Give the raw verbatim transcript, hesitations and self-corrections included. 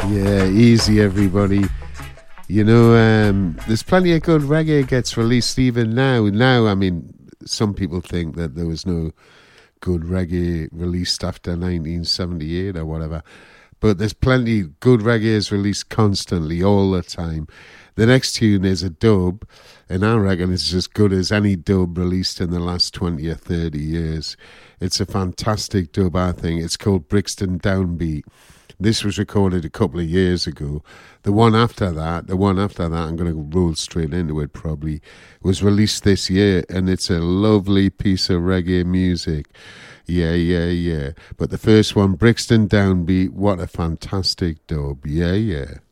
Yeah, easy everybody. You know, um, there's plenty of good reggae gets released even now. Now, I mean, some people think that there was no good reggae released after nineteen seventy-eight or whatever. But there's plenty good reggae is released constantly, all the time. The next tune is a dub, and I reckon it's as good as any dub released in the last twenty or thirty years. It's a fantastic dub, I think. It's called Brixton Downbeat. This was recorded a couple of years ago. The one after that, the one after that, I'm going to roll straight into it probably, was released this year, and it's a lovely piece of reggae music. Yeah, yeah, yeah. But the first one, Brixton Downbeat, what a fantastic dub. Yeah, yeah.